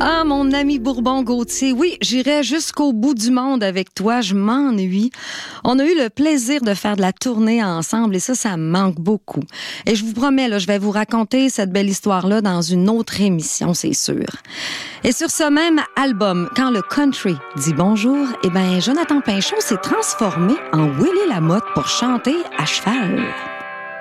Ah, mon ami Bourbon-Gauthier, oui, j'irai jusqu'au bout du monde avec toi, je m'ennuie. On a eu le plaisir de faire de la tournée ensemble et ça me manque beaucoup. Et je vous promets, là, je vais vous raconter cette belle histoire-là dans une autre émission, c'est sûr. Et sur ce même album, quand le country dit bonjour, Jonathan Pinchot s'est transformé en Willy Lamotte pour chanter à cheval.